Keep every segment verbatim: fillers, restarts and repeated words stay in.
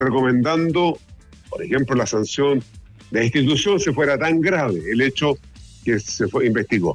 recomendando, por ejemplo, la sanción de la institución se fuera tan grave el hecho que se fue, investigó.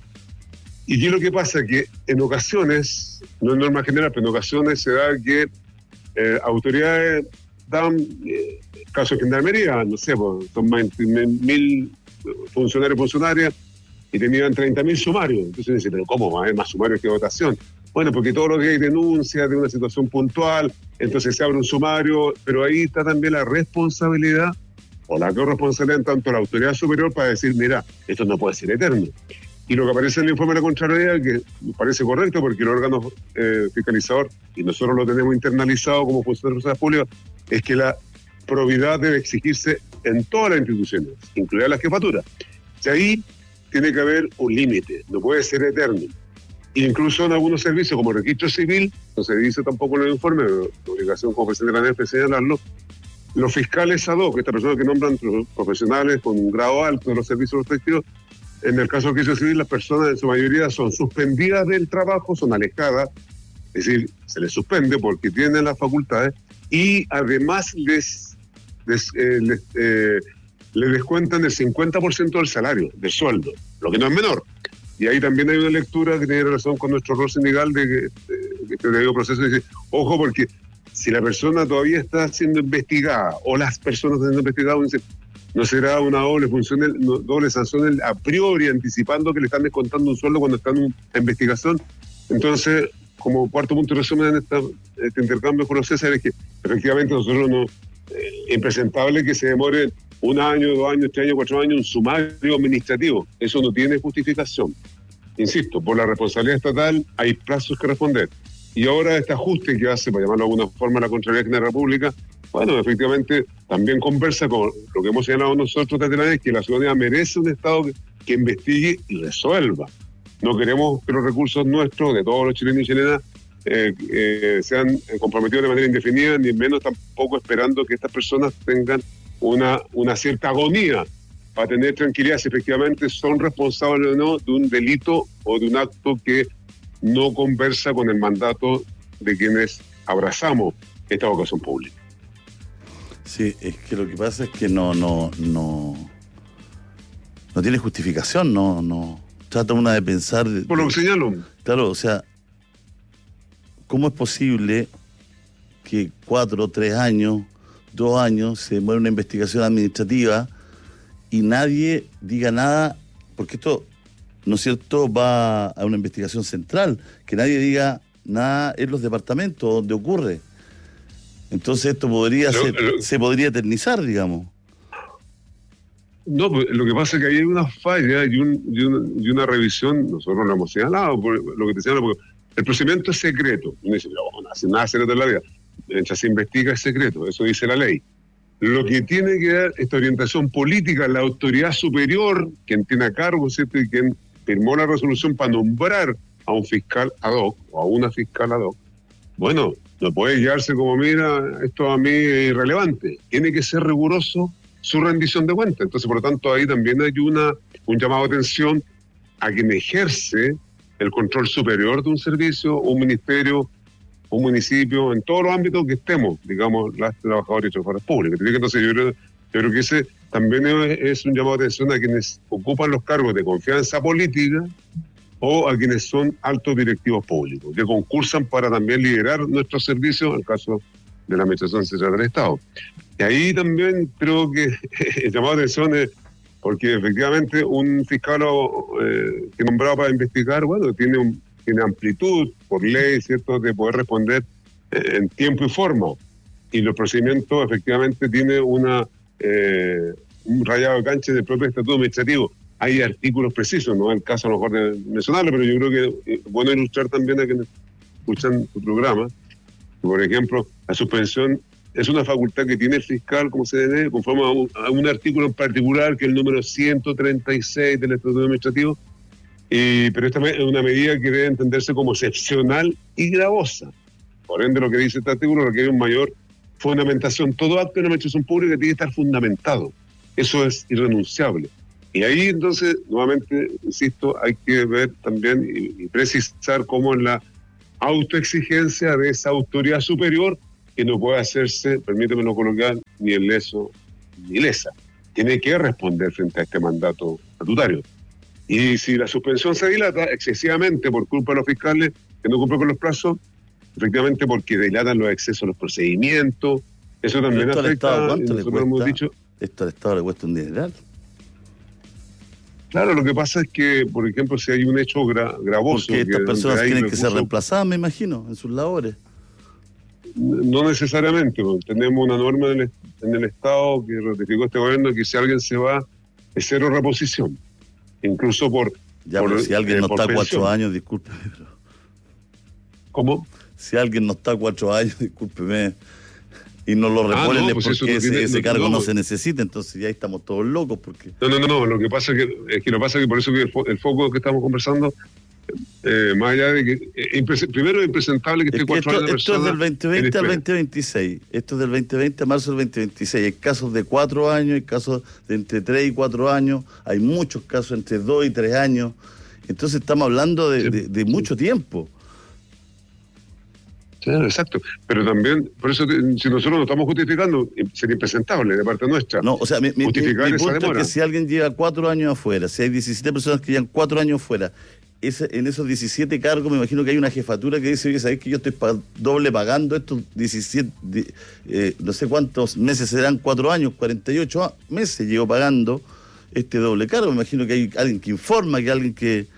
Y ¿qué es lo que pasa? Que en ocasiones, no es norma general, pero en ocasiones se da que eh, autoridades dan, eh, caso de gendarmería, no sé, pues, son más de mil funcionarios y funcionarias y tenían treinta mil sumarios. Entonces dice, pero ¿cómo va a haber más sumarios que votación? Bueno, porque todo lo que hay denuncia de una situación puntual, entonces se abre un sumario, pero ahí está también la responsabilidad o la corresponsabilidad en tanto la autoridad superior para decir, mira, esto no puede ser eterno. Y lo que aparece en el informe de la Contraloría, que me parece correcto porque el órgano eh, fiscalizador, y nosotros lo tenemos internalizado como funcionarios de la pública, es que la probidad debe exigirse en todas las instituciones, incluida la jefatura. Y ahí tiene que haber un límite, no puede ser eterno. Incluso en algunos servicios como el registro civil, no se dice tampoco en el informe, pero la obligación como presidente de la N F es señalarlo, los fiscales ad hoc, estas personas que nombran profesionales con un grado alto de los servicios respectivos, en el caso del registro civil, las personas en su mayoría son suspendidas del trabajo, son alejadas, es decir, se les suspende porque tienen las facultades y además les, les, eh, les, eh, les descuentan el cincuenta por ciento del salario, del sueldo, lo que no es menor. Y ahí también hay una lectura que tiene relación con nuestro rol sindical de que este debido proceso dice, ojo, porque si la persona todavía está siendo investigada o las personas están siendo investigadas, dice, no será una doble función, no, doble sanción a priori, anticipando que le están descontando un sueldo cuando están en investigación. Entonces, como cuarto punto de resumen en esta, este intercambio con los César es que efectivamente nosotros no, eh, impresentable que se demore un año, dos años, tres años, cuatro años un sumario administrativo. Eso no tiene justificación. Insisto, por la responsabilidad estatal hay plazos que responder. Y ahora este ajuste que hace, para llamarlo de alguna forma, la Contraloría de la República, bueno, efectivamente también conversa con lo que hemos señalado nosotros desde la vez, que la ciudadanía merece un Estado que, que investigue y resuelva. No queremos que los recursos nuestros, de todos los chilenos y chilenas, eh, eh, sean comprometidos de manera indefinida, ni menos tampoco esperando que estas personas tengan una, una cierta agonía para tener tranquilidad si efectivamente son responsables o no de un delito o de un acto que no conversa con el mandato de quienes abrazamos esta vocación pública. Sí, es que lo que pasa es que no, no, no, no tiene justificación, no, no. Trata una de pensar. De, Por lo que señalo. Claro, o sea, ¿cómo es posible que cuatro, tres años, dos años se muera una investigación administrativa y nadie diga nada? Porque esto, ¿no es cierto?, va a una investigación central, que nadie diga nada en los departamentos donde ocurre. Entonces esto podría lo, ser, lo, se podría eternizar, digamos. No, lo que pasa es que ahí hay una falla y, un, y, una, y una revisión, nosotros lo hemos señalado, por lo que te señalo, porque el procedimiento es secreto. Uno dice, no, no hace nada secreto en la vida. Mientras se investiga es secreto, eso dice la ley. Lo que tiene que dar esta orientación política, la autoridad superior, quien tiene a cargo, ¿cierto?, y quien firmó la resolución para nombrar a un fiscal ad hoc o a una fiscal ad hoc, bueno, no puede guiarse como, mira, esto a mí es irrelevante. Tiene que ser riguroso su rendición de cuentas. Entonces, por lo tanto, ahí también hay una, un llamado de atención a quien ejerce el control superior de un servicio, un ministerio, un municipio, en todos los ámbitos que estemos, digamos, las trabajadoras y trabajadoras públicas. Entonces, yo creo, yo creo que ese también es, es un llamado de atención a quienes ocupan los cargos de confianza política o a quienes son altos directivos públicos, que concursan para también liderar nuestros servicios, en el caso de la Administración Central del Estado. Y ahí también creo que el llamado de atención es porque efectivamente un fiscal eh, que nombrado para investigar, bueno, tiene, un, tiene amplitud por ley, ¿cierto?, de poder responder eh, en tiempo y forma. Y los procedimientos efectivamente tiene una eh, un rayado de cancha del propio estatuto administrativo. Hay artículos precisos, no es el caso a lo mejor de mencionarlo, pero yo creo que es bueno ilustrar también a quienes escuchan tu programa. Por ejemplo, la suspensión es una facultad que tiene el fiscal como C D N, conforme a un, a un artículo en particular, que es el número ciento treinta y seis del Estatuto Administrativo, y, pero esta es una medida que debe entenderse como excepcional y gravosa. Por ende, lo que dice este artículo requiere un mayor fundamentación. Todo acto de la administración pública tiene que estar fundamentado. Eso es irrenunciable. Y ahí, entonces, nuevamente, insisto, hay que ver también y, y precisar cómo en la autoexigencia de esa autoridad superior que no puede hacerse, permíteme lo coloquial, ni el leso ni lesa. Tiene que responder frente a este mandato estatutario. Y si la suspensión se dilata excesivamente por culpa de los fiscales que no cumplen con los plazos, efectivamente porque dilatan los excesos en los procedimientos, eso también esto afecta. Al Estado, ¿cuánto le cuesta? Hemos dicho, esto al Estado le cuesta un dineral. Claro, lo que pasa es que, por ejemplo, si hay un hecho gra- gravoso... Porque estas que, personas tienen recursos, que ser reemplazadas, me imagino, en sus labores. No necesariamente, pues, tenemos una norma en el, en el Estado que ratificó este gobierno que si alguien se va, es cero reposición. Incluso por... Ya, por, pero si alguien eh, no está pensión. cuatro años, discúlpeme. Pero... ¿Cómo? Si alguien no está cuatro años, discúlpeme, y no lo reponen, ah, no, pues es porque ese, tiene, ese cargo no, no se necesita, entonces ya estamos todos locos. Porque No, no, no, no, lo que pasa es que, es que lo pasa es que por eso que el, fo- el foco que estamos conversando, eh, más allá de que, eh, impres- primero es impresentable que esté es que cuatro esto, años de esto es del veinte veinte al veinte veintiséis, esto es del veinte veinte a marzo del veinte veintiséis, hay casos de cuatro años, hay casos de entre tres y cuatro años, hay muchos casos entre dos y tres años, entonces estamos hablando de, sí, de, de mucho tiempo. Claro, exacto, pero también, por eso, si nosotros no estamos justificando, sería impresentable de parte nuestra. No, o sea, mi, mi, justificar mi, mi esa punto demora. es que si alguien lleva cuatro años afuera, si hay diecisiete personas que llevan cuatro años afuera, ese, en esos diecisiete cargos me imagino que hay una jefatura que dice, oye, ¿sabés que yo estoy pa- doble pagando estos diecisiete, eh, no sé cuántos meses serán, cuatro años, cuarenta y ocho meses llevo pagando este doble cargo? Me imagino que hay alguien que informa, que alguien que...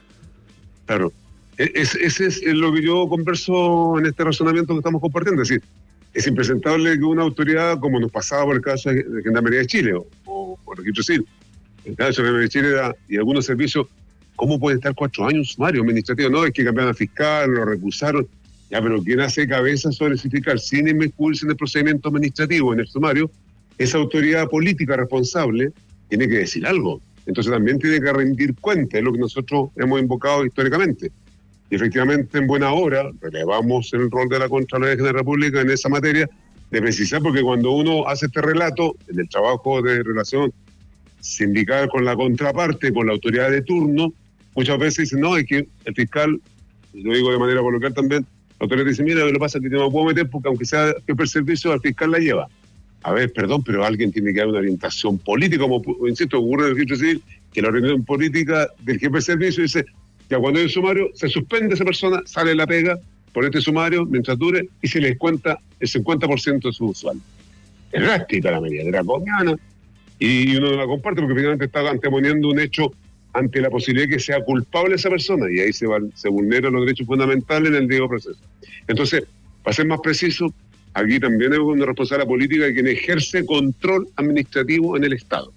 Claro. Es, ese es lo que yo converso en este razonamiento que estamos compartiendo. Es decir, es impresentable que una autoridad, como nos pasaba por el caso de Gendarmería de Chile o, o por el registro civil, el caso de Gendarmería de Chile da, y algunos servicios, ¿cómo puede estar cuatro años sumario administrativo? No, es que cambiaron al fiscal, lo recusaron. Ya, pero ¿quién hace cabeza sobre ese fiscal sin inmiscuirse en el procedimiento administrativo, en el sumario? Esa autoridad política responsable tiene que decir algo. Entonces también tiene que rendir cuenta, es lo que nosotros hemos invocado históricamente. Y efectivamente, en buena hora, relevamos el rol de la Contraloría de la República en esa materia, de precisar, porque cuando uno hace este relato, en el trabajo de relación sindical con la contraparte, con la autoridad de turno, muchas veces dicen, no, es que el fiscal, lo digo de manera coloquial también, la autoridad dice, mira, lo que pasa es que yo no puedo meter porque aunque sea que el servicio, al fiscal la lleva. A ver, perdón, pero alguien tiene que dar una orientación política, como, insisto, ocurre en el registro civil, que la orientación política del jefe de servicio dice, ya cuando hay un sumario, se suspende esa persona, sale la pega por este sumario mientras dure y se les cuenta el cincuenta por ciento de su sueldo. Es drástica la medida, draconiana, y uno no la comparte porque finalmente está anteponiendo un hecho ante la posibilidad de que sea culpable esa persona y ahí se, va, se vulneran los derechos fundamentales en el debido proceso. Entonces, para ser más preciso, aquí también es una responsabilidad política de quien ejerce control administrativo en el Estado.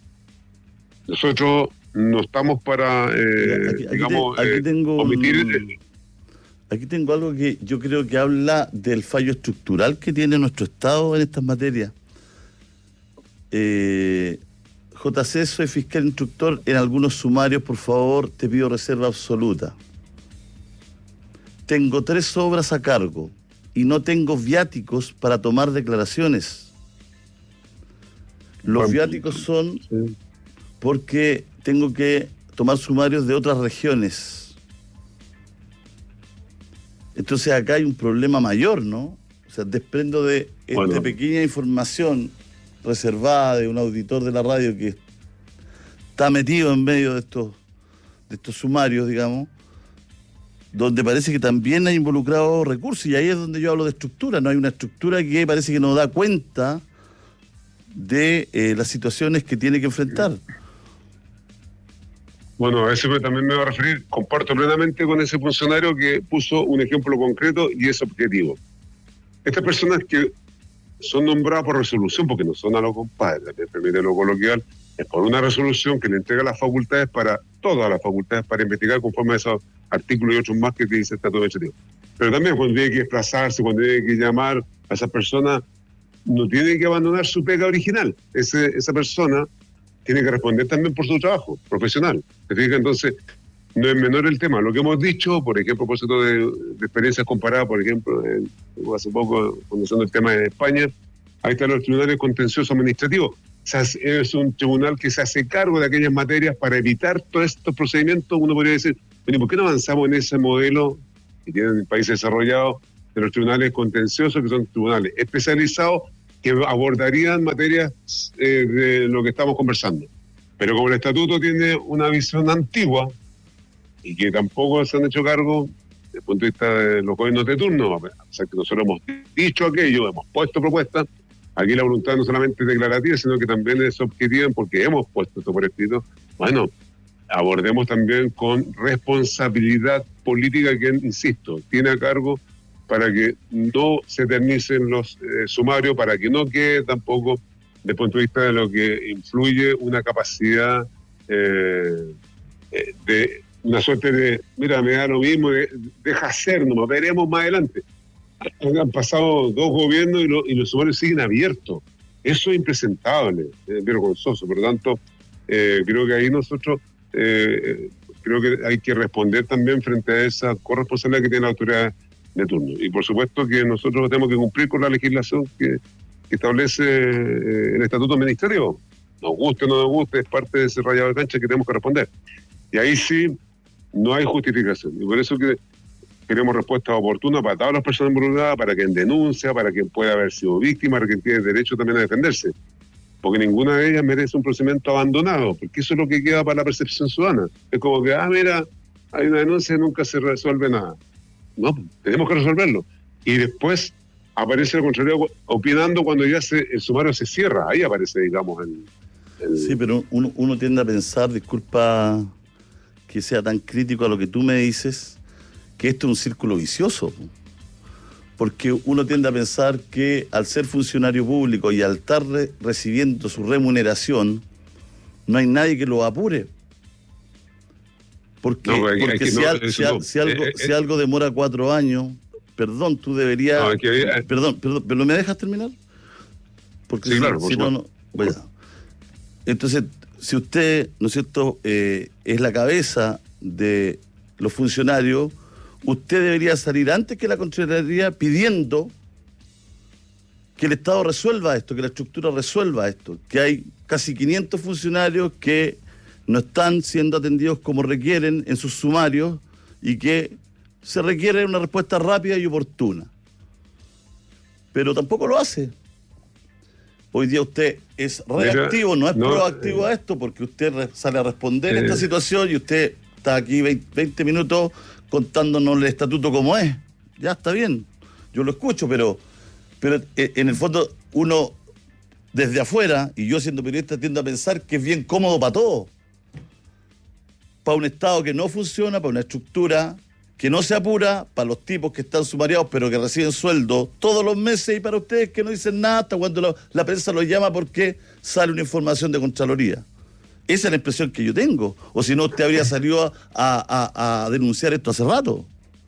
Nosotros no estamos para, eh, aquí, aquí digamos, te, aquí eh, tengo omitir... Un, aquí tengo algo que yo creo que habla del fallo estructural que tiene nuestro Estado en estas materias. Eh, J C, soy fiscal instructor en algunos sumarios, por favor, te pido reserva absoluta. Tengo tres obras a cargo y no tengo viáticos para tomar declaraciones. Los bueno, viáticos son sí. porque tengo que tomar sumarios de otras regiones. Entonces acá hay un problema mayor, ¿no? O sea, desprendo de esta bueno. pequeña información reservada de un auditor de la radio que está metido en medio de estos, de estos sumarios, digamos, donde parece que también hay involucrados recursos, y ahí es donde yo hablo de estructura. No hay una estructura que parece que no da cuenta de eh, las situaciones que tiene que enfrentar. Bueno, a eso también me voy a referir. Comparto plenamente con ese funcionario que puso un ejemplo concreto y es objetivo. Estas personas que son nombradas por resolución, porque no son a los compadres, me permite lo coloquial, es por una resolución que le entrega las facultades para, todas las facultades para investigar conforme a esos artículos y otros más que dice el Estatuto Administrativo. Pero también cuando tiene que desplazarse, cuando tiene que llamar a esa persona, no tiene que abandonar su pega original. Ese, esa persona tiene que responder también por su trabajo profesional. ¿Se fija? Entonces, no es menor el tema. Lo que hemos dicho, por ejemplo, por cierto, de, de experiencias comparadas, por ejemplo, en, hace poco, conociendo el tema de España, ahí están los tribunales contenciosos administrativos. O sea, es un tribunal que se hace cargo de aquellas materias para evitar todos estos procedimientos. Uno podría decir, bueno, ¿por qué no avanzamos en ese modelo que tienen países desarrollados de los tribunales contenciosos, que son tribunales especializados que abordarían materias eh, de lo que estamos conversando. Pero como el estatuto tiene una visión antigua y que tampoco se han hecho cargo desde el punto de vista de los gobiernos de turno, a pesar que nosotros hemos dicho aquello, hemos puesto propuestas, aquí la voluntad no solamente es declarativa, sino que también es objetiva porque hemos puesto esto por escrito. Bueno, abordemos también con responsabilidad política que, insisto, tiene a cargo para que no se eternicen los eh, sumarios, para que no quede tampoco, desde el punto de vista de lo que influye una capacidad eh, eh, de una suerte de, mira, me da lo mismo, de, deja hacer, no veremos más adelante. Han pasado dos gobiernos y, lo, y los sumarios siguen abiertos. Eso es impresentable, eh, vergonzoso. Por lo tanto, eh, creo que ahí nosotros eh, creo que hay que responder también frente a esa corresponsabilidad que tiene la autoridad de turno. Y por supuesto que nosotros tenemos que cumplir con la legislación que, que establece eh, el estatuto administrativo. Nos guste o no nos guste, es parte de ese rayado de cancha que tenemos que responder. Y ahí sí no hay justificación. Y por eso que queremos respuestas oportunas para todas las personas involucradas, para quien denuncia, para quien pueda haber sido víctima, para quien tiene derecho también a defenderse. Porque ninguna de ellas merece un procedimiento abandonado, porque eso es lo que queda para la percepción ciudadana. Es como que, ah, mira, hay una denuncia y nunca se resuelve nada. No, tenemos que resolverlo. Y después aparece el contrario opinando cuando ya se, el sumario se cierra. Ahí aparece, digamos, el... el... Sí, pero uno, uno tiende a pensar, disculpa que sea tan crítico a lo que tú me dices, que esto es un círculo vicioso. Porque uno tiende a pensar que al ser funcionario público y al estar re- recibiendo su remuneración, no hay nadie que lo apure. Porque, no, hay, porque hay si, no, al, si, no. si, algo, eh, eh, si algo demora cuatro años, perdón, tú deberías... No, que, eh, perdón, perdón, ¿pero me dejas terminar? Porque sí, si, claro, si no, no... Bueno. Entonces, si usted, ¿no es cierto?, eh, es la cabeza de los funcionarios, usted debería salir antes que la Contraloría pidiendo que el Estado resuelva esto, que la estructura resuelva esto, que hay casi quinientos funcionarios que no están siendo atendidos como requieren en sus sumarios y que se requiere una respuesta rápida y oportuna. Pero tampoco lo hace. Hoy día usted es reactivo, no es no, proactivo eh, a esto, porque usted re- sale a responder eh, esta situación y usted está aquí veinte minutos contándonos el estatuto como es. Ya está bien, yo lo escucho, pero, pero en el fondo uno desde afuera, y yo siendo periodista tiendo a pensar que es bien cómodo para todos. Para un Estado que no funciona, para una estructura que no se apura, para los tipos que están sumariados pero que reciben sueldo todos los meses, y para ustedes que no dicen nada hasta cuando lo, la prensa los llama porque sale una información de Contraloría. Esa es la impresión que yo tengo. O si no, usted habría salido a, a, a denunciar esto hace rato.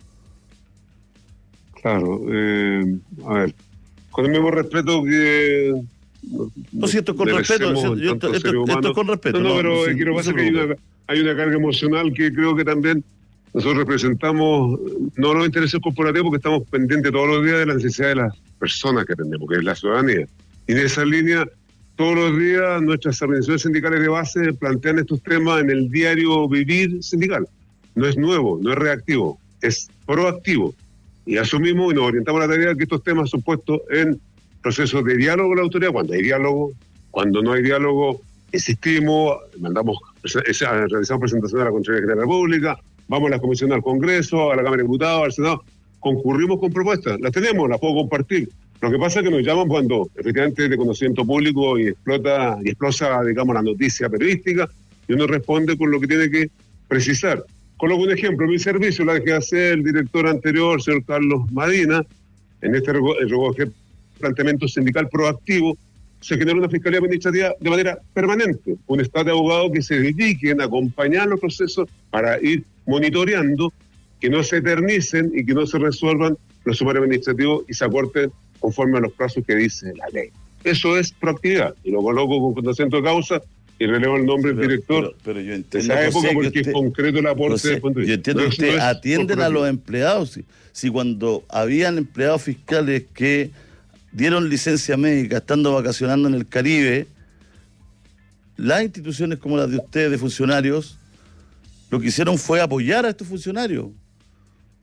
Claro. Eh, a ver, con el mismo respeto que... No, no si esto es con respeto. Yo, esto, esto, esto es con respeto. No, no, pero no, no, quiero no pasar que hay una, hay una carga emocional que creo que también nosotros representamos, no los intereses corporativos, porque estamos pendientes todos los días de la necesidad de las personas que atendemos, que es la ciudadanía. Y en esa línea, todos los días nuestras organizaciones sindicales de base plantean estos temas en el diario vivir sindical. No es nuevo, no es reactivo, es proactivo. Y asumimos y nos orientamos a la tarea que estos temas son puestos en procesos de diálogo con la autoridad. Cuando hay diálogo, cuando no hay diálogo, insistimos, mandamos, realizamos presentaciones a la Contraloría General de la República, vamos a la Comisión al Congreso, a la Cámara de Diputados, al Senado, concurrimos con propuestas, las tenemos, las puedo compartir. Lo que pasa es que nos llaman cuando efectivamente es de conocimiento público y explota y explosa, digamos, la noticia periodística, y uno responde con lo que tiene que precisar. Coloco un ejemplo, mi servicio, la dejé hacer el director anterior, señor Carlos Madina, en este recoger planteamiento sindical proactivo, se genera una fiscalía administrativa de manera permanente, un estado de abogados que se dediquen a acompañar los procesos para ir monitoreando que no se eternicen y que no se resuelvan los sumarios administrativos y se acorten conforme a los plazos que dice la ley. Eso es proactividad, y lo coloco con conocimiento de causa y relevo el nombre sí, del director pero, pero yo entiendo, de esa época porque usted, es concreto el aporte. No sé, punto de yo entiendo no, que ustedes no atienden a los empleados. Si, si cuando habían empleados fiscales que dieron licencia médica estando vacacionando en el Caribe, las instituciones como las de ustedes, de funcionarios, lo que hicieron fue apoyar a estos funcionarios.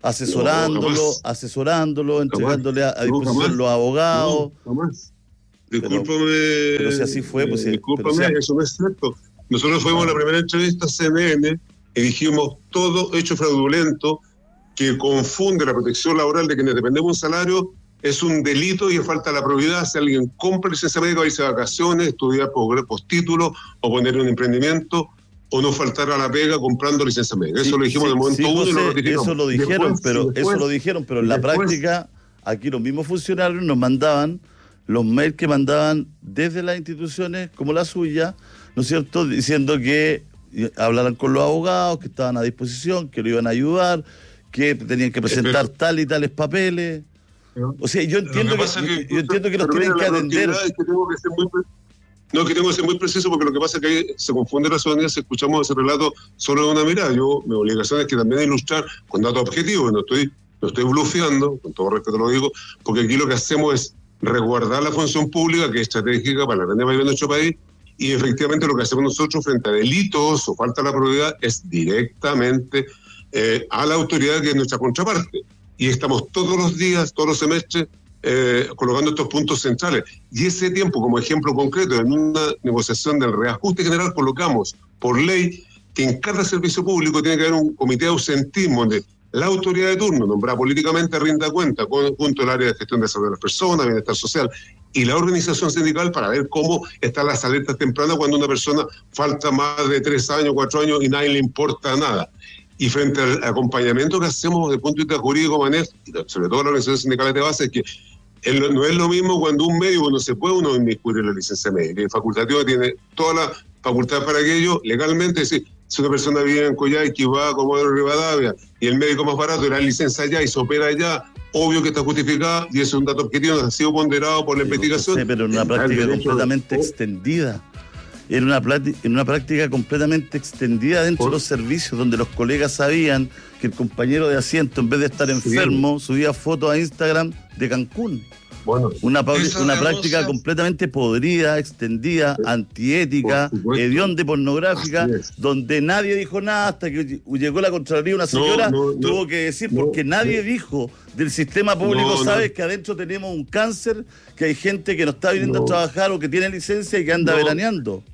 asesorándolo, no, asesorándolo, entregándole a, a disposición no, jamás, los abogados. No, jamás. Discúlpame. Pero, pero si así fue, pues eh, discúlpame, pero si, eso no es cierto. Nosotros fuimos a la primera entrevista a C N N y dijimos todo hecho fraudulento que confunde la protección laboral de quienes dependemos de un salario, es un delito y falta la probidad. Si alguien compra licencia médica, irse de vacaciones, estudiar postítulo o poner un emprendimiento, o no faltar a la pega comprando licencia médica. Eso sí, lo dijimos sí, en el momento sí, uno José, y lo ratificamos. Eso lo dijeron, después, pero después, eso lo dijeron, pero en la después, práctica, aquí los mismos funcionarios nos mandaban los mails que mandaban desde las instituciones como la suya, ¿no es cierto?, diciendo que hablaran con los abogados, que estaban a disposición, que lo iban a ayudar, que tenían que presentar pero, tal y tales papeles. O sea, yo entiendo que, que, que, yo entiendo que nos tienen que atender. Es que tengo que ser muy, no, que tengo que ser muy preciso, porque lo que pasa es que se confunde la ciudadanía si escuchamos ese relato solo de una mirada. Yo, mi obligación es que también ilustrar con datos objetivos, no estoy, no estoy blufeando, con todo respeto lo digo, porque aquí lo que hacemos es resguardar la función pública, que es estratégica para la renta mayor de nuestro país, y efectivamente lo que hacemos nosotros frente a delitos o falta de la probidad es directamente eh, a la autoridad, que es nuestra contraparte. Y estamos todos los días, todos los semestres, eh, colocando estos puntos centrales. Y ese tiempo, como ejemplo concreto, en una negociación del reajuste general, colocamos por ley que en cada servicio público tiene que haber un comité de ausentismo donde la autoridad de turno, nombrada políticamente, rinda cuenta con, junto al área de gestión de salud de las personas, bienestar social, y la organización sindical, para ver cómo están las alertas tempranas cuando una persona falta más de tres años, cuatro años y nadie le importa nada. Y frente al acompañamiento que hacemos desde el punto de vista jurídico, Manel, y sobre todo las organizaciones sindicales de base, es que el, no es lo mismo cuando un médico no se puede uno inmiscuir en la licencia médica. El facultativo tiene toda la facultad para aquello legalmente. Es decir, si una persona vive en Coyhaique, va a Comodoro Rivadavia y el médico más barato y la licencia allá y se opera allá, obvio que está justificada y ese es un dato objetivo, ha sido ponderado por la sí, investigación. Sí, pero en una práctica completamente de... extendida. En una, en una práctica completamente extendida dentro ¿Por? de los servicios, donde los colegas sabían que el compañero de asiento, en vez de estar enfermo, sí. subía fotos a Instagram de Cancún. Bueno, una, una práctica cosas... completamente podrida, extendida, sí. antiética, hedionda y pornográfica, donde nadie dijo nada hasta que llegó la Contraloría. Una señora no, no, tuvo no, que decir, porque no, nadie no. dijo del sistema público, no, sabes no. que adentro tenemos un cáncer, que hay gente que no está viniendo no. a trabajar o que tiene licencia y que anda no. veraneando.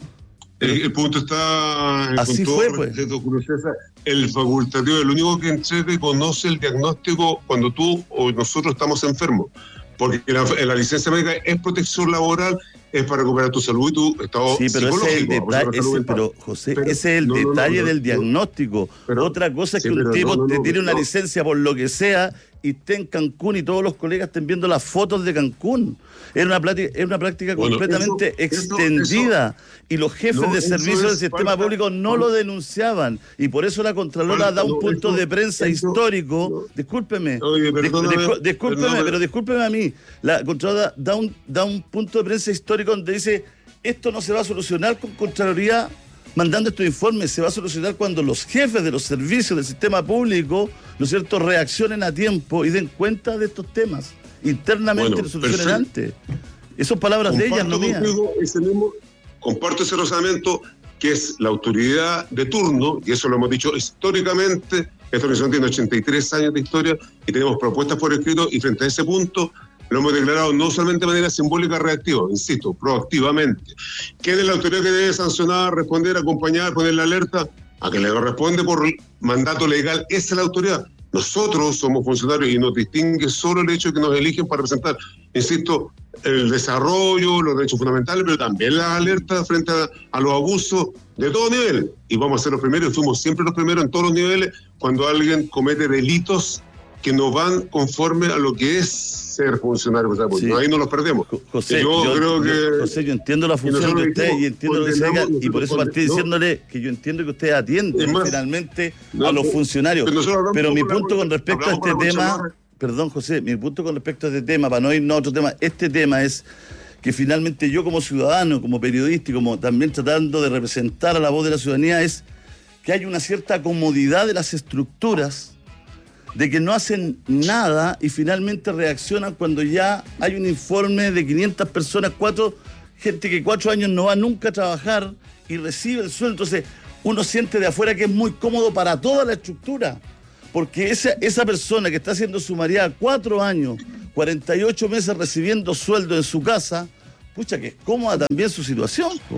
El, el punto está... Así fue, pues. El facultativo es el único que entrega y conoce el diagnóstico cuando tú o nosotros estamos enfermos. Porque la, la licencia médica es protección laboral, es para recuperar tu salud y tu estado sí, pero psicológico. Ese es el detalle, ese, pero, José, pero, ese es el no, detalle no, no, del diagnóstico. Pero, Otra cosa es sí, que un tipo no, no, te tiene una no. licencia por lo que sea y esté en Cancún y todos los colegas estén viendo las fotos de Cancún. Es una práctica, es una práctica bueno, completamente eso, extendida. Eso, eso, y los jefes no, de servicio del sistema falta, público no, no lo denunciaban. Y por eso la Contralora falta, da un no, punto eso, de prensa eso, histórico. No. Discúlpeme. Oye, perdóname, discú, discúlpeme, perdóname. pero discúlpeme a mí. La Contralora da un, da un punto de prensa histórico donde dice, esto no se va a solucionar con Contraloría mandando estos informes, se va a solucionar cuando los jefes de los servicios del sistema público, ¿no es cierto?, reaccionen a tiempo y den cuenta de estos temas. Internamente bueno, lo solucionen antes. Esas son palabras comparto de ellas, no mías. Ese mismo, comparto ese razonamiento, que es la autoridad de turno, y eso lo hemos dicho históricamente. Esta organización tiene ochenta y tres años de historia y tenemos propuestas por escrito, y frente a ese punto lo hemos declarado no solamente de manera simbólica, reactiva, insisto, proactivamente. ¿Quién es la autoridad que debe sancionar, responder, acompañar, poner la alerta? A quien le corresponde por mandato legal, esa es la autoridad. Nosotros somos funcionarios y nos distingue solo el hecho de que nos eligen para representar, insisto, el desarrollo, los derechos fundamentales, pero también las alertas frente a, a los abusos de todo nivel. Y vamos a ser los primeros, fuimos siempre los primeros en todos los niveles, cuando alguien comete delitos que no van conforme a lo que es ser funcionario. O sea, pues, sí. Ahí no los perdemos. José, yo, yo creo que... José, yo entiendo la función de usted y entiendo lo que se haga, y por eso partí no, diciéndole que yo entiendo que usted atiende más, finalmente no, a los funcionarios. Pero, pero mi punto con respecto a este tema, perdón José, mi punto con respecto a este tema, para no irnos a otro tema, este tema es que finalmente yo como ciudadano, como periodista y como también tratando de representar a la voz de la ciudadanía, es que hay una cierta comodidad de las estructuras, de que no hacen nada y finalmente reaccionan cuando ya hay un informe de quinientas personas, cuatro, gente que cuatro años no va nunca a trabajar y recibe el sueldo. Entonces uno siente de afuera que es muy cómodo para toda la estructura, porque esa, esa persona que está siendo sumariada cuatro años, cuarenta y ocho meses recibiendo sueldo en su casa, pucha, que es cómoda también su situación. Po.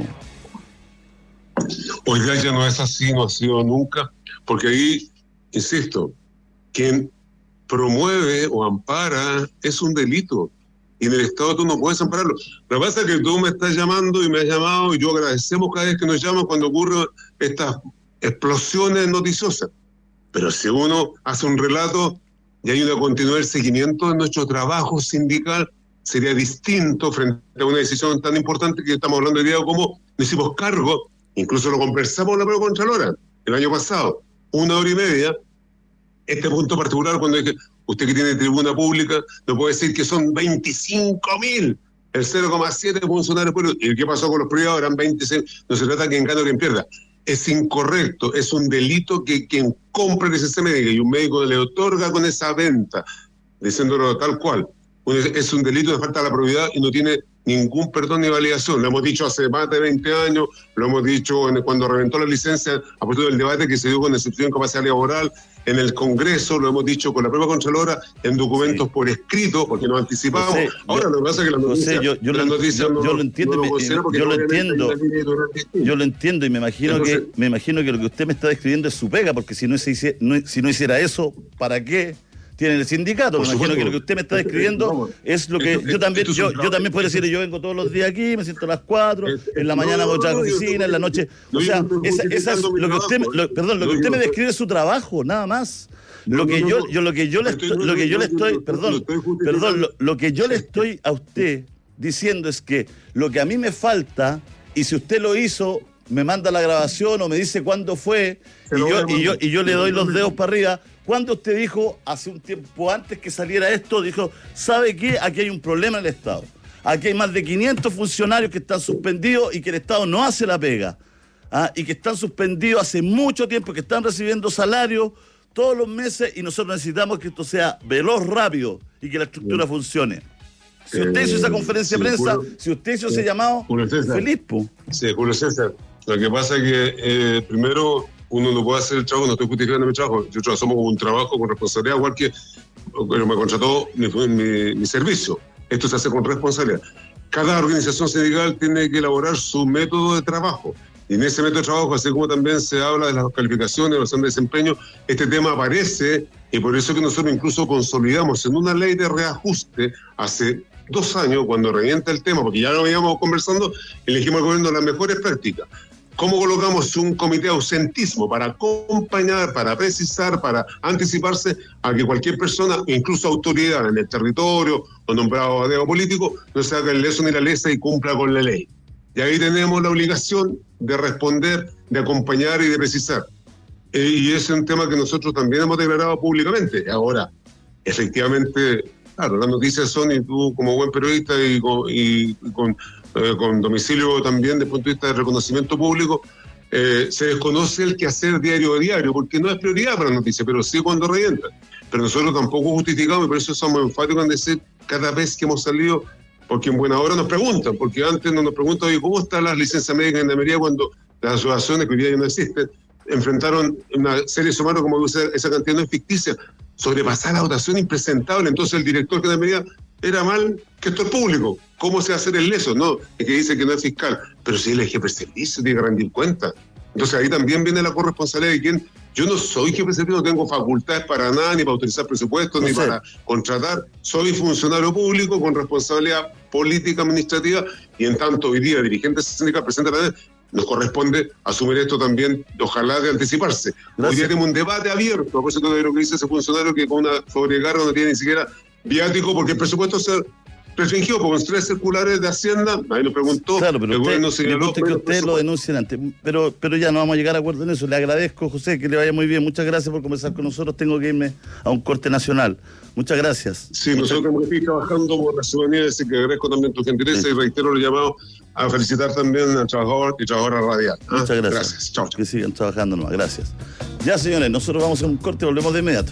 Hoy día ya no es así, no ha sido nunca, porque ahí, insisto, quien promueve o ampara es un delito. Y en el Estado tú no puedes ampararlo. Lo que pasa es que tú me estás llamando y me has llamado y yo agradecemos cada vez que nos llaman cuando ocurren estas explosiones noticiosas. Pero si uno hace un relato y hay una continuidad del seguimiento de nuestro trabajo sindical, sería distinto frente a una decisión tan importante que estamos hablando hoy día, como nos hicimos cargo, incluso lo conversamos en la Procontralora el año pasado, una hora y media, este punto particular cuando dije, usted que tiene tribuna pública, no puede decir que son veinticinco mil, el cero coma siete funcionarios públicos. ¿Y qué pasó con los privados? Eran veintiséis. No se trata de quien gana o quien pierda. Es incorrecto, es un delito que quien compra licencia médica y un médico le otorga con esa venta, diciéndolo tal cual, es un delito de falta de la probidad y no tiene ningún perdón ni validación. Lo hemos dicho hace más de veinte años, lo hemos dicho en, cuando reventó la licencia, a partir del debate que se dio con excepción de capacidad laboral en el Congreso, lo hemos dicho con la propia Contralora, en documentos sí. por escrito, porque nos anticipamos. José, Ahora yo, lo que pasa es que la noticia, José, yo, yo, la noticia yo, no, yo lo entiendo, no me, lo yo lo entiendo, yo lo entiendo y me imagino Entonces, que me imagino que lo que usted me está describiendo es su pega, porque si no se hiciera, no, si no hiciera eso, ¿para qué tiene el sindicato? Me imagino que lo que usted me está describiendo no, es lo que esto, yo también yo, yo también puedo decir, yo vengo todos los días aquí, me siento a las cuatro, en la mañana voy a la oficina, en la noche, o sea, esa, esa es lo que usted, lo, perdón, lo que usted me describe es su trabajo, nada más. Lo que yo, yo lo que yo le estoy, lo que yo le estoy, perdón, perdón, lo, lo que yo le estoy a usted diciendo es que lo que a mí me falta, y si usted lo hizo, me manda la grabación o me dice cuándo fue, y yo, y yo, y yo le doy los dedos para arriba. Cuando usted dijo, hace un tiempo antes que saliera esto, dijo, ¿sabe qué? Aquí hay un problema en el Estado. Aquí hay más de quinientos funcionarios que están suspendidos y que el Estado no hace la pega. ¿Ah? Y que están suspendidos hace mucho tiempo, que están recibiendo salario todos los meses y nosotros necesitamos que esto sea veloz, rápido y que la estructura sí. funcione. Si usted hizo esa conferencia sí, de prensa, Julio, si usted hizo ese llamado, feliz, po. Sí, Julio César. Lo que pasa es que, eh, primero, uno no puede hacer el trabajo, no estoy justificando mi trabajo. Yo trabajo como un trabajo con responsabilidad, igual que pero me contrató mi, mi, mi servicio. Esto se hace con responsabilidad. Cada organización sindical tiene que elaborar su método de trabajo. Y en ese método de trabajo, así como también se habla de las calificaciones, evaluación de desempeño, este tema aparece y por eso que nosotros incluso consolidamos en una ley de reajuste hace dos años, cuando revienta el tema, porque ya lo veníamos conversando, elegimos al gobierno las mejores prácticas. ¿Cómo colocamos un comité de ausentismo para acompañar, para precisar, para anticiparse a que cualquier persona, incluso autoridad en el territorio o nombrado a dedo político, no se haga el leso ni la lesa y cumpla con la ley? Y ahí tenemos la obligación de responder, de acompañar y de precisar. Eh, y ese es un tema que nosotros también hemos declarado públicamente. Ahora, efectivamente, claro, las noticias son, y tú como buen periodista y con, y con, eh, con domicilio también desde el punto de vista del reconocimiento público, eh, se desconoce el quehacer diario a diario, porque no es prioridad para las noticias, pero sí cuando revientan. Pero nosotros tampoco justificamos, y por eso somos enfáticos en decir cada vez que hemos salido, porque en buena hora nos preguntan, porque antes no nos preguntan, oye, ¿cómo están las licencias médicas en enfermería cuando las asociaciones que hoy día ya no existen enfrentaron una serie de humanos, como esa, esa cantidad no es ficticia, sobrepasar la dotación impresentable? Entonces el director que enfermería era mal gestor público. ¿Cómo se va a hacer el leso? No, es que dice que no es fiscal, pero si él es jefe de servicio, tiene que rendir cuenta. Entonces ahí también viene la corresponsabilidad de quien. Yo no soy jefe de servicio, no tengo facultades para nada, ni para autorizar presupuestos, no ni sé. para contratar. Soy funcionario público con responsabilidad política administrativa, y en tanto hoy día dirigente sindical, presidente de la D, nos corresponde asumir esto también, ojalá de anticiparse. Gracias. Hoy día tenemos un debate abierto, por eso todo lo que dice ese funcionario que con una sobrecarga no tiene ni siquiera viático, porque el presupuesto se restringió con tres circulares de Hacienda, ahí lo preguntó, claro, pero el usted, gobierno señaló... que ustedes lo denuncien antes, pero, pero ya no vamos a llegar a acuerdo en eso. Le agradezco, José, que le vaya muy bien, muchas gracias por conversar con nosotros. Tengo que irme a un corte nacional. Muchas gracias. Sí, muchas... nosotros hemos que ir trabajando por la ciudadanía, así que agradezco también tu gentileza sí. y reitero el llamado a felicitar también al trabajador y trabajadora radial. ¿Ah? Muchas gracias. Gracias. Chao, chao. Que sigan trabajando nomás, gracias. Ya, señores, nosotros vamos a un corte y volvemos de inmediato.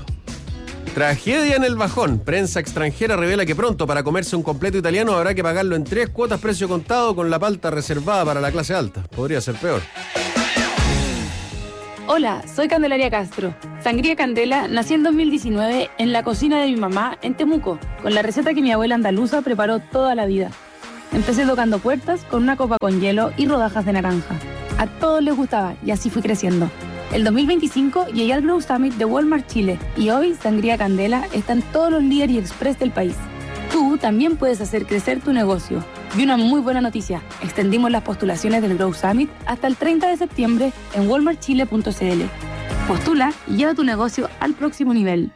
Tragedia en el Bajón. Prensa extranjera revela que pronto para comerse un completo italiano habrá que pagarlo en tres cuotas precio contado con la palta reservada para la clase alta. Podría ser peor. Hola, soy Candelaria Castro. Sangría Candela nació en dos mil diecinueve en la cocina de mi mamá en Temuco, con la receta que mi abuela andaluza preparó toda la vida. Empecé tocando puertas con una copa con hielo y rodajas de naranja. A todos les gustaba y así fui creciendo. El dos mil veinticinco llegué al Grow Summit de Walmart Chile y hoy Sangría Candela está en todos los Líder y Express del país. Tú también puedes hacer crecer tu negocio. Y una muy buena noticia, extendimos las postulaciones del Grow Summit hasta el treinta de septiembre en walmart chile punto c l. Postula y lleva tu negocio al próximo nivel.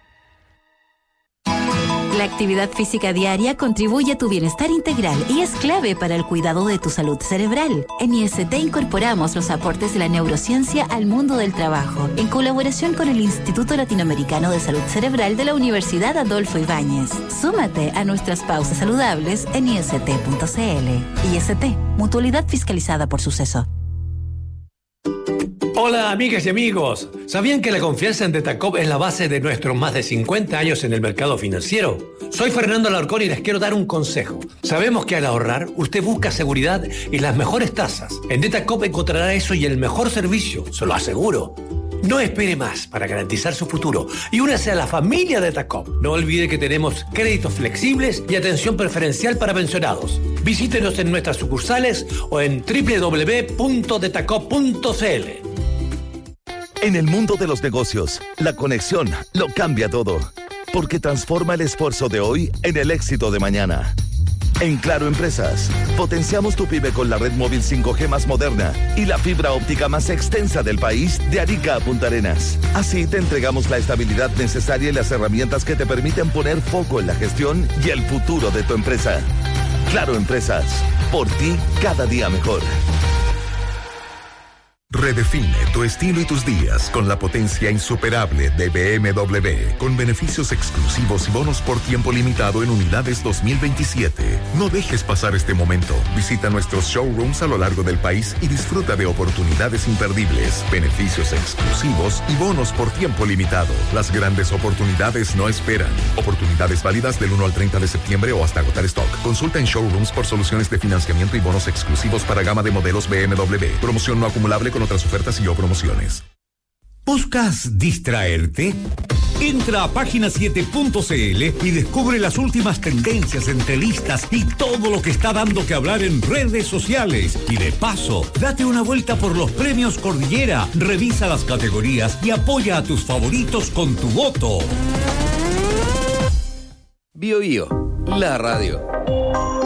La actividad física diaria contribuye a tu bienestar integral y es clave para el cuidado de tu salud cerebral. En I S T incorporamos los aportes de la neurociencia al mundo del trabajo, en colaboración con el Instituto Latinoamericano de Salud Cerebral de la Universidad Adolfo Ibáñez. Súmate a nuestras pausas saludables en i s t punto c l. I S T, mutualidad fiscalizada por Suceso. Hola amigas y amigos, ¿sabían que la confianza en Detacop es la base de nuestros más de cincuenta años en el mercado financiero? Soy Fernando Alarcón y les quiero dar un consejo. Sabemos que al ahorrar, usted busca seguridad y las mejores tasas. En Detacop encontrará eso y el mejor servicio, se lo aseguro. No espere más para garantizar su futuro y únase a la familia Detacop. No olvide que tenemos créditos flexibles y atención preferencial para pensionados. Visítenos en nuestras sucursales o en doble u doble u doble u punto detacop punto c l. En el mundo de los negocios, la conexión lo cambia todo, porque transforma el esfuerzo de hoy en el éxito de mañana. En Claro Empresas, potenciamos tu pyme con la red móvil cinco G más moderna y la fibra óptica más extensa del país de Arica a Punta Arenas. Así te entregamos la estabilidad necesaria y las herramientas que te permiten poner foco en la gestión y el futuro de tu empresa. Claro Empresas, por ti cada día mejor. Redefine tu estilo y tus días con la potencia insuperable de B M W, con beneficios exclusivos y bonos por tiempo limitado en unidades dos mil veintisiete. No dejes pasar este momento. Visita nuestros showrooms a lo largo del país y disfruta de oportunidades imperdibles, beneficios exclusivos y bonos por tiempo limitado. Las grandes oportunidades no esperan. Oportunidades válidas del uno al treinta de septiembre o hasta agotar stock. Consulta en showrooms por soluciones de financiamiento y bonos exclusivos para gama de modelos B M W. Promoción no acumulable con otras ofertas y o promociones. ¿Buscas distraerte? Entra a página siete punto c l y descubre las últimas tendencias, entrevistas y todo lo que está dando que hablar en redes sociales. Y de paso, date una vuelta por los premios Cordillera, revisa las categorías y apoya a tus favoritos con tu voto. Bio Bio, la radio.